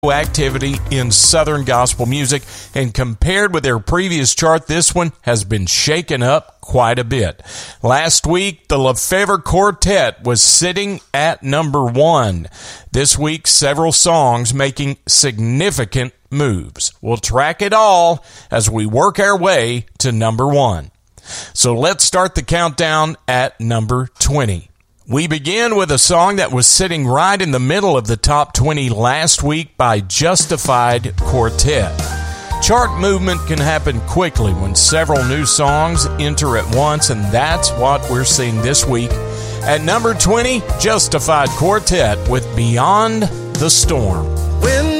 activity in Southern gospel music, and compared with their previous chart, this one has been shaken up quite a bit. Last week, the Lefevre Quartet was sitting at number 1. This week, several songs making significant moves. We'll track it all as we work our way to number 1. So let's start the countdown at number 20. We begin with a song that was sitting right in the middle of the top 20 last week by Justified Quartet. Chart movement can happen quickly when several new songs enter at once, and that's what we're seeing this week. At number 20, Justified Quartet with Beyond the Storm.